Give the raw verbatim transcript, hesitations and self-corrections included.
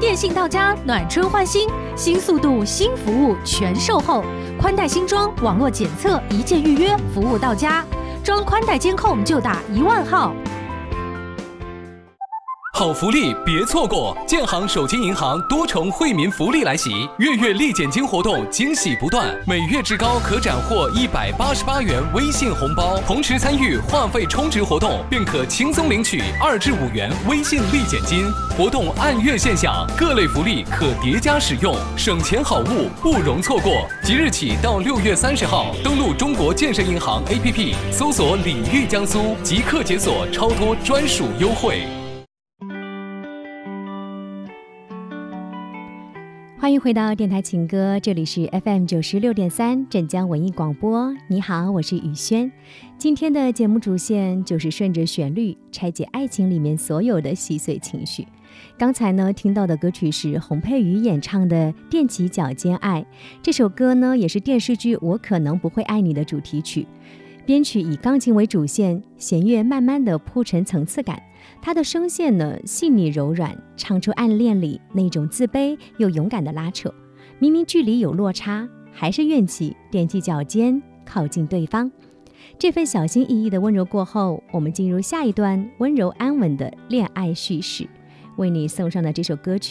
电信到家，暖春换新，新速度、新服务全售后，宽带新装，网络检测，一键预约，服务到家。装宽带监控就打一万号。 好福利别错过！建行手机银行多重惠民福利来袭，月月立减金活动惊喜不断，每月至高可斩获一百八十八元微信红包，同时参与话费充值活动，便可轻松领取二至五元微信立减金。活动按月现享，各类福利可叠加使用，省钱好物不容错过。即日起到六月三十号，登录中国建设银行 A P P， 搜索“礼遇江苏”，即刻解锁超多专属优惠。 欢迎回到电台情歌，这里是 F M 九十六点三镇江文艺广播。你好，我是雨轩。今天的节目主线就是顺着旋律拆解爱情里面所有的细碎情绪。刚才呢听到的歌曲是洪佩瑜演唱的《踮起脚尖爱》，这首歌呢也是电视剧《我可能不会爱你》的主题曲。编曲以钢琴为主线，弦乐慢慢的铺陈层次感。他的声线呢细腻柔软，唱出暗恋里那种自卑又勇敢的拉扯。明明距离有落差，还是愿起踮起脚尖靠近对方。这份小心翼翼的温柔过后，我们进入下一段温柔安稳的恋爱叙事。为你送上的这首歌曲